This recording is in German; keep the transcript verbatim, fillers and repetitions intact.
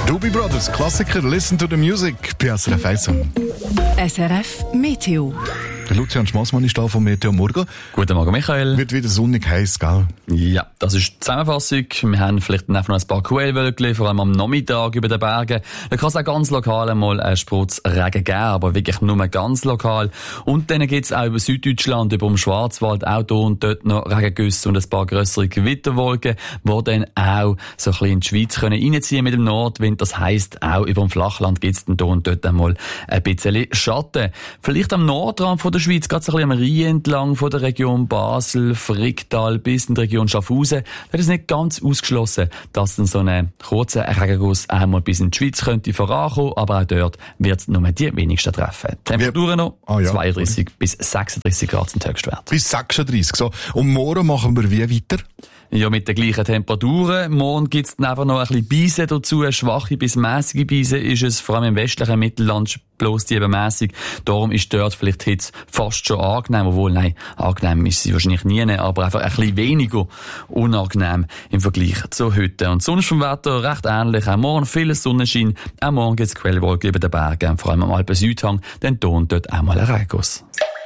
Doobie Brothers, Klassiker, Listen to the Music, bei S R F eins. S R F Meteo. Der Lucian Schmassmann ist da von Meteo Morgen. Guten Morgen, Michael. Wird wieder sonnig heiß, gell? Ja, das ist die Zusammenfassung. Wir haben vielleicht einfach noch ein paar Quellwölkchen, vor allem am Nachmittag über den Bergen. Da kann es auch ganz lokal einmal einen Sprutz Regen geben, aber wirklich nur ganz lokal. Und dann gibt es auch über Süddeutschland, über den Schwarzwald, auch hier und dort noch Regengüsse und ein paar grössere Gewitterwolken, die dann auch so ein bisschen in die Schweiz können reinziehen mit dem Nordwind. Das heisst, auch über dem Flachland gibt es dann hier und dort einmal ein bisschen Schatten. Vielleicht am Nordrand von der Schweiz, gerade so ein bisschen am Rhein entlang von der Region Basel, Fricktal bis in die Region Schaffhausen. Da ist es nicht ganz ausgeschlossen, dass dann so ein kurzer Regenguss einmal bis in die Schweiz könnte vorankommen, aber auch dort wird es nur die wenigsten treffen. Temperaturen noch ah, ja. zweiunddreissig bis sechsunddreissig Grad zum Höchstwert. Bis sechsunddreissig, so. Und morgen machen wir wie weiter? Ja, mit den gleichen Temperaturen. Morgen gibt's dann einfach noch ein bisschen Beise dazu. Schwache bis mässige Beise ist es, vor allem im westlichen Mittelland bloß die eben mässig. Darum ist dort vielleicht die Hitze fast schon angenehm. Obwohl, nein, angenehm ist sie wahrscheinlich nie, aber einfach ein bisschen weniger unangenehm im Vergleich zu heute. Und sonst vom Wetter recht ähnlich. Auch morgen viel Sonnenschein. Auch morgen gibt's Quellwolken über den Bergen, vor allem am Alpen-Südhang. Dann tont dort auch mal ein Regenguss.